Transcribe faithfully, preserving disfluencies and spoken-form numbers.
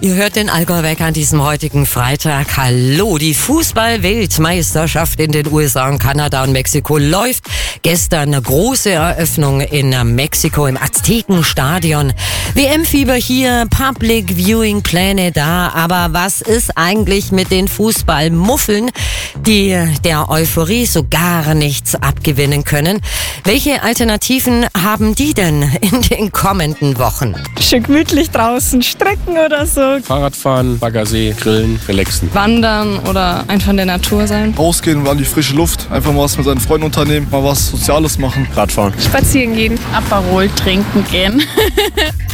Ihr hört den Allgäu-Wecker an diesem heutigen Freitag. Hallo, die Fußball-Weltmeisterschaft in den U S A und Kanada und Mexiko läuft. Gestern eine große Eröffnung in Mexiko im Aztekenstadion. W M-Fieber hier, Public Viewing Pläne da. Aber was ist eigentlich mit den Fußballmuffeln, die der Euphorie so gar nichts abgewinnen können? Welche Alternativen haben die denn in den kommenden Wochen? Schön gemütlich draußen strecken oder so. Fahrradfahren, Baggersee, grillen, relaxen. Wandern oder einfach in der Natur sein. Rausgehen, mal an die frische Luft, einfach mal was mit seinen Freunden unternehmen, mal was Soziales machen. Radfahren. Spazieren gehen. Aperol trinken gehen.